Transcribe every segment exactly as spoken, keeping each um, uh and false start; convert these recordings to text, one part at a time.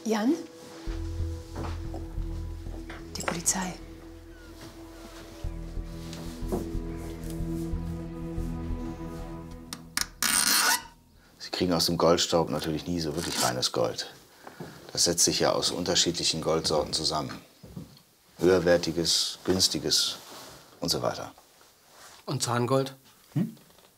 Jan? Die Polizei. Sie kriegen aus dem Goldstaub natürlich nie so wirklich reines Gold. Das setzt sich ja aus unterschiedlichen Goldsorten zusammen. Höherwertiges, günstiges und so weiter. Und Zahngold? Hm?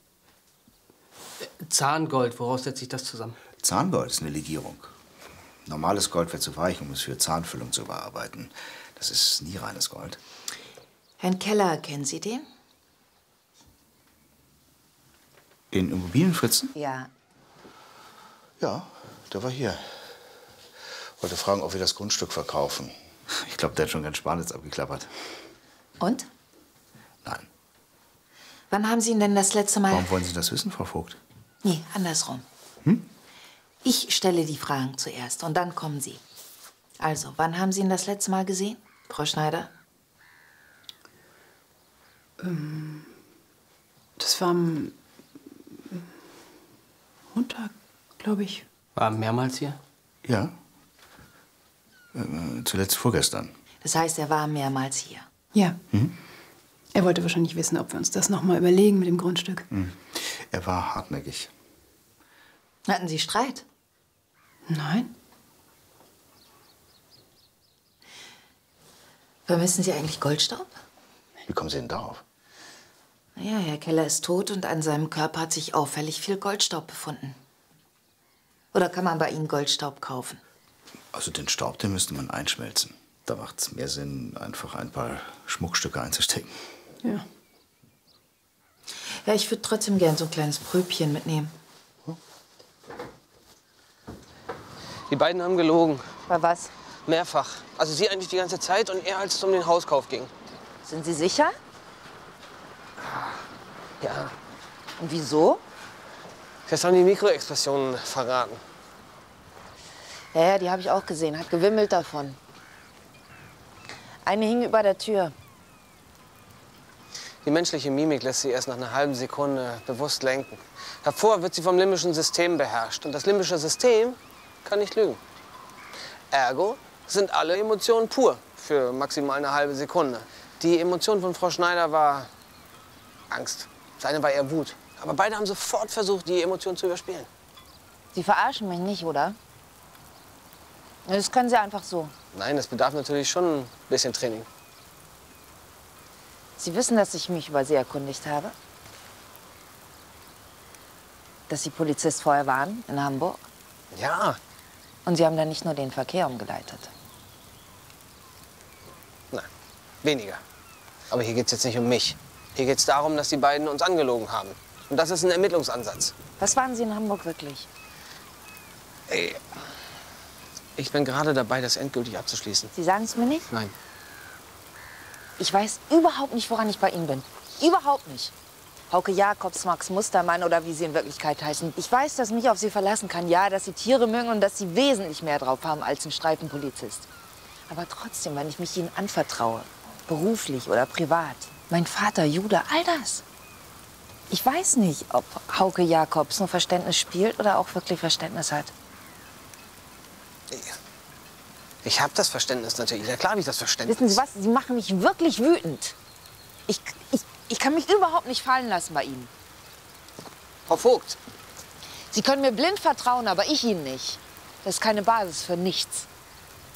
Zahngold, woraus setzt sich das zusammen? Zahngold ist eine Legierung. Normales Gold wird zu weich, um es für Zahnfüllung zu bearbeiten. Das ist nie reines Gold. Herrn Keller, kennen Sie den? Den Immobilienfritzen? Ja. Ja, der war hier. Wollte fragen, ob wir das Grundstück verkaufen. Ich glaube, der hat schon ganz Spanitz abgeklappert. Und? Nein. Wann haben Sie ihn denn das letzte Mal... Warum wollen Sie das wissen, Frau Vogt? Nee, andersrum. Hm? Ich stelle die Fragen zuerst und dann kommen Sie. Also, wann haben Sie ihn das letzte Mal gesehen, Frau Schneider? Ähm, das war am Montag, glaube ich. War er mehrmals hier? Ja. Äh, zuletzt vorgestern. Das heißt, er war mehrmals hier? Ja. Mhm. Er wollte wahrscheinlich wissen, ob wir uns das noch mal überlegen mit dem Grundstück. Mhm. Er war hartnäckig. Hatten Sie Streit? Nein. Vermissen Sie eigentlich Goldstaub? Wie kommen Sie denn darauf? Naja, Herr Keller ist tot und an seinem Körper hat sich auffällig viel Goldstaub befunden. Oder kann man bei Ihnen Goldstaub kaufen? Also den Staub, den müsste man einschmelzen. Da macht es mehr Sinn, einfach ein paar Schmuckstücke einzustecken. Ja. Ja, ich würde trotzdem gern so ein kleines Pröbchen mitnehmen. Die beiden haben gelogen. Bei was? Mehrfach. Also sie eigentlich die ganze Zeit und er, als es um den Hauskauf ging. Sind Sie sicher? Ja. Und wieso? Jetzt haben die Mikroexpressionen verraten. Ja, ja, die habe ich auch gesehen. Hat gewimmelt davon. Eine hing über der Tür. Die menschliche Mimik lässt sie erst nach einer halben Sekunde bewusst lenken. Davor wird sie vom limbischen System beherrscht. Und das limbische System kann nicht lügen. Ergo sind alle Emotionen pur für maximal eine halbe Sekunde. Die Emotion von Frau Schneider war Angst. Seine war eher Wut. Aber beide haben sofort versucht, die Emotion zu überspielen. Sie verarschen mich nicht, oder? Das können Sie einfach so. Nein, das bedarf natürlich schon ein bisschen Training. Sie wissen, dass ich mich über Sie erkundigt habe? Dass Sie Polizist vorher waren in Hamburg? Ja. Und Sie haben dann nicht nur den Verkehr umgeleitet? Nein, weniger. Aber hier geht es jetzt nicht um mich. Hier geht es darum, dass die beiden uns angelogen haben. Und das ist ein Ermittlungsansatz. Was waren Sie in Hamburg wirklich? Ey, ich bin gerade dabei, das endgültig abzuschließen. Sie sagen es mir nicht? Nein. Ich weiß überhaupt nicht, woran ich bei Ihnen bin. Überhaupt nicht. Hauke Jakobs, Max Mustermann oder wie Sie in Wirklichkeit heißen. Ich weiß, dass ich mich auf Sie verlassen kann. Ja, dass Sie Tiere mögen und dass Sie wesentlich mehr drauf haben als ein Streifenpolizist. Aber trotzdem, wenn ich mich Ihnen anvertraue, beruflich oder privat, mein Vater, Jude, all das. Ich weiß nicht, ob Hauke Jakobs nur Verständnis spielt oder auch wirklich Verständnis hat. Ich habe das Verständnis natürlich. Ja, klar habe ich das Verständnis. Wissen Sie was? Sie machen mich wirklich wütend. Ich, ich, ich kann mich überhaupt nicht fallen lassen bei Ihnen. Frau Vogt. Sie können mir blind vertrauen, aber ich Ihnen nicht. Das ist keine Basis für nichts.